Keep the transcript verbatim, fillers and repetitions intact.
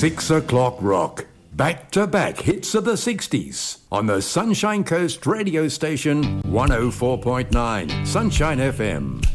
Six O'Clock Rock. Back-to-back hits of the sixties on the Sunshine Coast radio station one oh four point nine Sunshine F M.